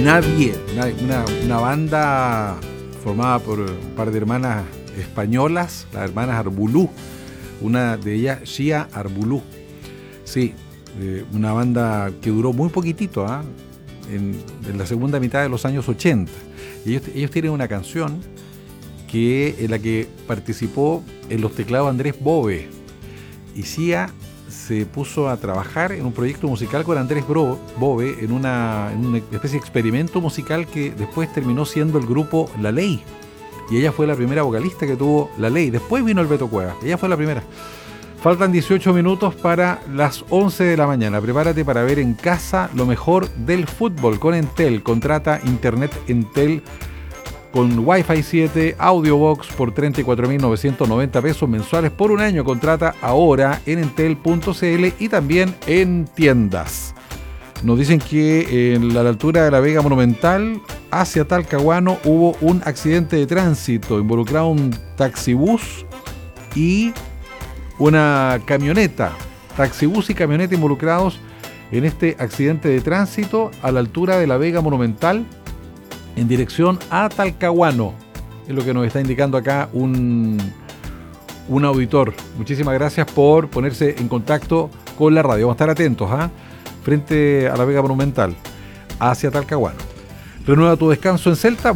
Nadie, una banda formada por un par de hermanas españolas, las hermanas Arbulú, una de ellas Shia Arbulú. Sí, una banda que duró muy poquitito, en la segunda mitad de los años 80. Ellos tienen una canción en la que participó en los teclados Andrés Bove, y Shia se puso a trabajar en un proyecto musical con Andrés Bove en una especie de experimento musical que después terminó siendo el grupo La Ley, y ella fue la primera vocalista que tuvo La Ley. Después vino el Beto Cuevas, ella fue la primera. Faltan 18 minutos para las 11 de la mañana. Prepárate para ver en casa lo mejor del fútbol con Entel. Contrata internet Entel con Wi-Fi 7, Audiobox por 34.990 pesos mensuales por un año. Contrata ahora en entel.cl y también en tiendas. Nos dicen que a la altura de la Vega Monumental, hacia Talcahuano, hubo un accidente de tránsito. Involucrado un taxibús y una camioneta. Taxibús y camioneta involucrados en este accidente de tránsito a la altura de la Vega Monumental en dirección a Talcahuano. Es lo que nos está indicando acá un auditor. Muchísimas gracias por ponerse en contacto con la radio. Vamos a estar atentos, frente a la Vega Monumental, hacia Talcahuano. Renueva tu descanso en Celta.